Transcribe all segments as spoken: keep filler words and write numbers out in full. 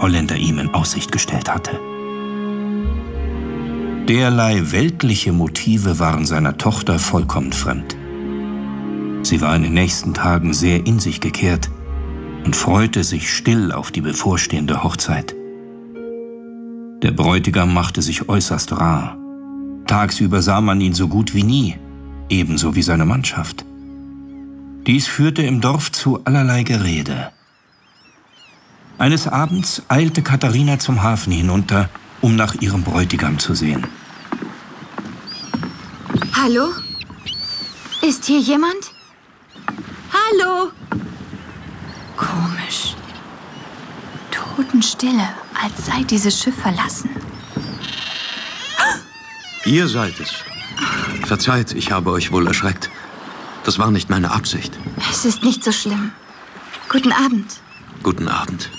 Holländer ihm in Aussicht gestellt hatte. Derlei weltliche Motive waren seiner Tochter vollkommen fremd. Sie war in den nächsten Tagen sehr in sich gekehrt und freute sich still auf die bevorstehende Hochzeit. Der Bräutigam machte sich äußerst rar. Tagsüber sah man ihn so gut wie nie, ebenso wie seine Mannschaft. Dies führte im Dorf zu allerlei Gerede. Eines Abends eilte Katharina zum Hafen hinunter, um nach ihrem Bräutigam zu sehen. Hallo? Ist hier jemand? Hallo? Komisch. Totenstille, als sei dieses Schiff verlassen. Ihr seid es. Verzeiht, ich habe euch wohl erschreckt. Das war nicht meine Absicht. Es ist nicht so schlimm. Guten Abend. Guten Abend.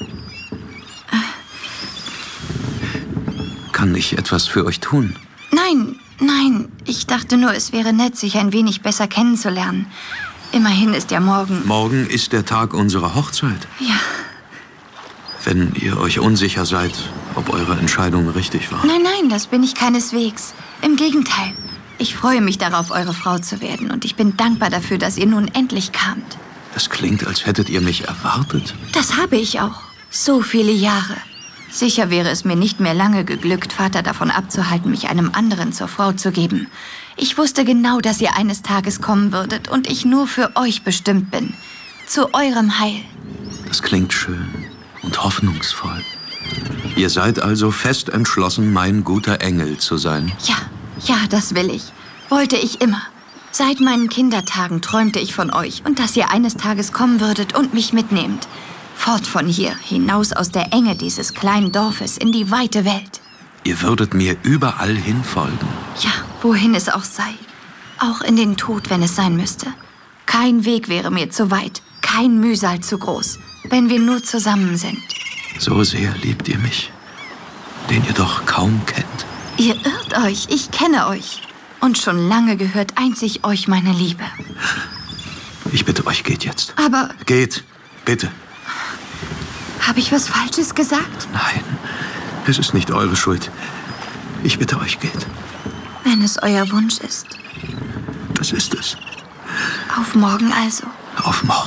Kann ich etwas für euch tun? Nein, nein. Ich dachte nur, es wäre nett, sich ein wenig besser kennenzulernen. Immerhin ist ja morgen... Morgen ist der Tag unserer Hochzeit. Ja. Wenn ihr euch unsicher seid, ob eure Entscheidung richtig war. Nein, nein, das bin ich keineswegs. Im Gegenteil. Ich freue mich darauf, eure Frau zu werden. Und ich bin dankbar dafür, dass ihr nun endlich kamt. Das klingt, als hättet ihr mich erwartet. Das habe ich auch. So viele Jahre. Sicher wäre es mir nicht mehr lange geglückt, Vater davon abzuhalten, mich einem anderen zur Frau zu geben. Ich wusste genau, dass ihr eines Tages kommen würdet und ich nur für euch bestimmt bin. Zu eurem Heil. Das klingt schön und hoffnungsvoll. Ihr seid also fest entschlossen, mein guter Engel zu sein? Ja, ja, das will ich. Wollte ich immer. Seit meinen Kindertagen träumte ich von euch und dass ihr eines Tages kommen würdet und mich mitnehmt. Fort von hier, hinaus aus der Enge dieses kleinen Dorfes in die weite Welt. Ihr würdet mir überall hin folgen? Ja, wohin es auch sei. Auch in den Tod, wenn es sein müsste. Kein Weg wäre mir zu weit, kein Mühsal zu groß, wenn wir nur zusammen sind. So sehr liebt ihr mich, den ihr doch kaum kennt. Ihr irrt euch, ich kenne euch. Und schon lange gehört einzig euch meine Liebe. Ich bitte euch, geht jetzt. Aber... Geht, bitte. Habe ich was Falsches gesagt? Nein, es ist nicht eure Schuld. Ich bitte euch, geht. Wenn es euer Wunsch ist. Das ist es. Auf morgen also. Auf morgen.